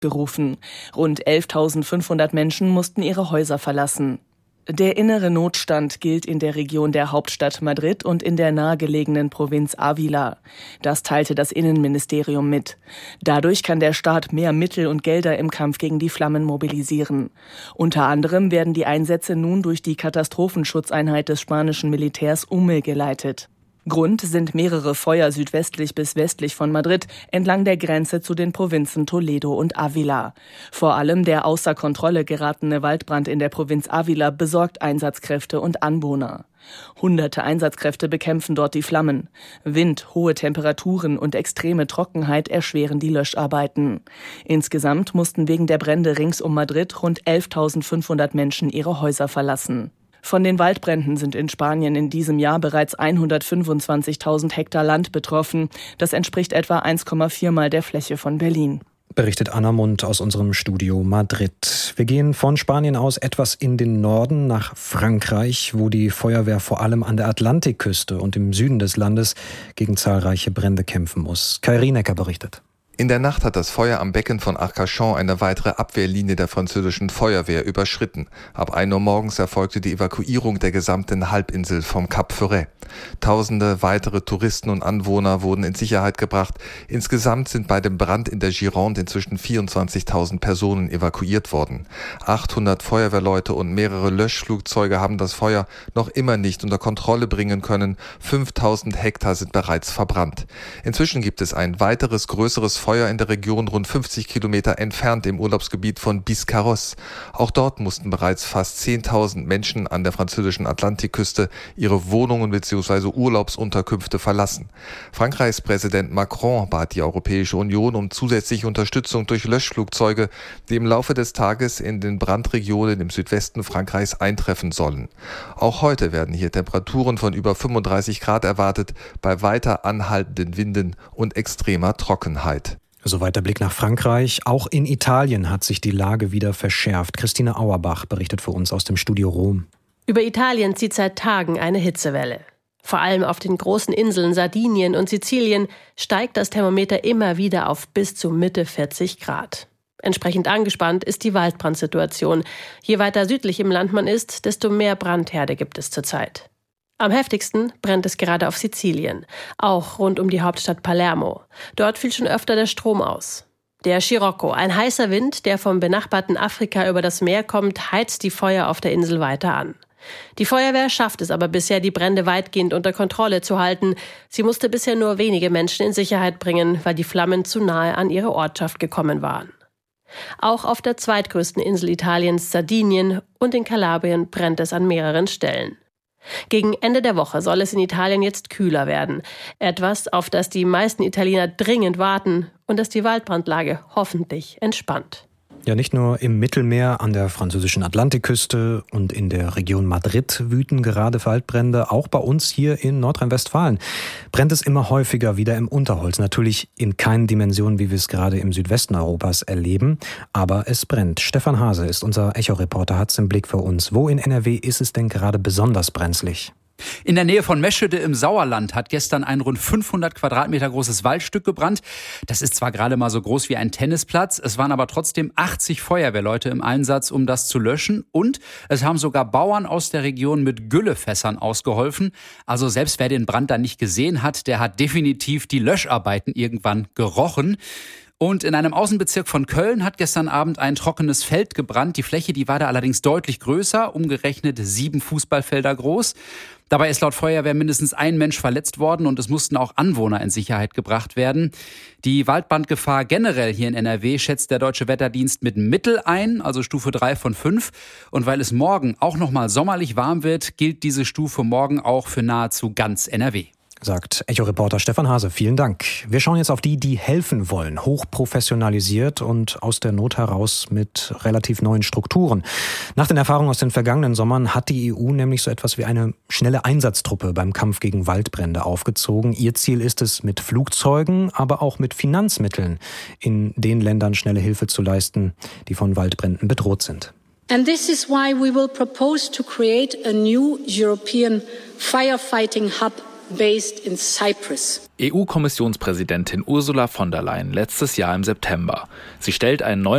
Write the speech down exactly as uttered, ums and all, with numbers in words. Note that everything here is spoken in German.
gerufen. Rund elftausendfünfhundert Menschen mussten ihre Häuser verlassen. Der innere Notstand gilt in der Region der Hauptstadt Madrid und in der nahegelegenen Provinz Ávila. Das teilte das Innenministerium mit. Dadurch kann der Staat mehr Mittel und Gelder im Kampf gegen die Flammen mobilisieren. Unter anderem werden die Einsätze nun durch die Katastrophenschutzeinheit des spanischen Militärs U M E geleitet. Grund sind mehrere Feuer südwestlich bis westlich von Madrid entlang der Grenze zu den Provinzen Toledo und Ávila. Vor allem der außer Kontrolle geratene Waldbrand in der Provinz Ávila besorgt Einsatzkräfte und Anwohner. Hunderte Einsatzkräfte bekämpfen dort die Flammen. Wind, hohe Temperaturen und extreme Trockenheit erschweren die Löscharbeiten. Insgesamt mussten wegen der Brände rings um Madrid rund elftausendfünfhundert Menschen ihre Häuser verlassen. Von den Waldbränden sind in Spanien in diesem Jahr bereits hundertfünfundzwanzigtausend Hektar Land betroffen. Das entspricht etwa eins Komma vier Mal der Fläche von Berlin. Berichtet Anna Mund aus unserem Studio Madrid. Wir gehen von Spanien aus etwas in den Norden nach Frankreich, wo die Feuerwehr vor allem an der Atlantikküste und im Süden des Landes gegen zahlreiche Brände kämpfen muss. Kai Rienecker berichtet. In der Nacht hat das Feuer am Becken von Arcachon eine weitere Abwehrlinie der französischen Feuerwehr überschritten. Ab ein Uhr morgens erfolgte die Evakuierung der gesamten Halbinsel vom Cap Ferret. Tausende weitere Touristen und Anwohner wurden in Sicherheit gebracht. Insgesamt sind bei dem Brand in der Gironde inzwischen vierundzwanzigtausend Personen evakuiert worden. achthundert Feuerwehrleute und mehrere Löschflugzeuge haben das Feuer noch immer nicht unter Kontrolle bringen können. fünftausend Hektar sind bereits verbrannt. Inzwischen gibt es ein weiteres größeres Feuer in der Region rund fünfzig Kilometer entfernt im Urlaubsgebiet von Biscarrosse. Auch dort mussten bereits fast zehntausend Menschen an der französischen Atlantikküste ihre Wohnungen bzw. Urlaubsunterkünfte verlassen. Frankreichs Präsident Macron bat die Europäische Union um zusätzliche Unterstützung durch Löschflugzeuge, die im Laufe des Tages in den Brandregionen im Südwesten Frankreichs eintreffen sollen. Auch heute werden hier Temperaturen von über fünfunddreißig Grad erwartet, bei weiter anhaltenden Winden und extremer Trockenheit. Soweit der Blick nach Frankreich. Auch in Italien hat sich die Lage wieder verschärft. Christine Auerbach berichtet für uns aus dem Studio Rom. Über Italien zieht seit Tagen eine Hitzewelle. Vor allem auf den großen Inseln Sardinien und Sizilien steigt das Thermometer immer wieder auf bis zu Mitte vierzig Grad. Entsprechend angespannt ist die Waldbrandsituation. Je weiter südlich im Land man ist, desto mehr Brandherde gibt es zurzeit. Am heftigsten brennt es gerade auf Sizilien, auch rund um die Hauptstadt Palermo. Dort fiel schon öfter der Strom aus. Der Scirocco, ein heißer Wind, der vom benachbarten Afrika über das Meer kommt, heizt die Feuer auf der Insel weiter an. Die Feuerwehr schafft es aber bisher, die Brände weitgehend unter Kontrolle zu halten. Sie musste bisher nur wenige Menschen in Sicherheit bringen, weil die Flammen zu nahe an ihre Ortschaft gekommen waren. Auch auf der zweitgrößten Insel Italiens, Sardinien, und in Kalabrien brennt es an mehreren Stellen. Gegen Ende der Woche soll es in Italien jetzt kühler werden. Etwas, auf das die meisten Italiener dringend warten und das die Waldbrandlage hoffentlich entspannt. Ja, nicht nur im Mittelmeer, an der französischen Atlantikküste und in der Region Madrid wüten gerade Waldbrände. Auch bei uns hier in Nordrhein-Westfalen brennt es immer häufiger wieder im Unterholz. Natürlich in keinen Dimensionen, wie wir es gerade im Südwesten Europas erleben. Aber es brennt. Stefan Hase ist unser Echo-Reporter, hat's im Blick für uns. Wo in N R W ist es denn gerade besonders brenzlig? In der Nähe von Meschede im Sauerland hat gestern ein rund fünfhundert Quadratmeter großes Waldstück gebrannt. Das ist zwar gerade mal so groß wie ein Tennisplatz, es waren aber trotzdem achtzig Feuerwehrleute im Einsatz, um das zu löschen. Und es haben sogar Bauern aus der Region mit Güllefässern ausgeholfen. Also selbst wer den Brand dann nicht gesehen hat, der hat definitiv die Löscharbeiten irgendwann gerochen. Und in einem Außenbezirk von Köln hat gestern Abend ein trockenes Feld gebrannt. Die Fläche, die war da allerdings deutlich größer, umgerechnet sieben Fußballfelder groß. Dabei ist laut Feuerwehr mindestens ein Mensch verletzt worden und es mussten auch Anwohner in Sicherheit gebracht werden. Die Waldbrandgefahr generell hier in N R W schätzt der Deutsche Wetterdienst mit Mittel ein, also Stufe drei von fünf. Und weil es morgen auch noch mal sommerlich warm wird, gilt diese Stufe morgen auch für nahezu ganz N R W. Sagt Echo-Reporter Stefan Hase. Vielen Dank. Wir schauen jetzt auf die, die helfen wollen. Hochprofessionalisiert und aus der Not heraus mit relativ neuen Strukturen. Nach den Erfahrungen aus den vergangenen Sommern hat die E U nämlich so etwas wie eine schnelle Einsatztruppe beim Kampf gegen Waldbrände aufgezogen. Ihr Ziel ist es, mit Flugzeugen, aber auch mit Finanzmitteln in den Ländern schnelle Hilfe zu leisten, die von Waldbränden bedroht sind. And this is why we will propose to create a new European firefighting hub based in Cyprus. E U-Kommissionspräsidentin Ursula von der Leyen letztes Jahr im September. Sie stellt einen neuen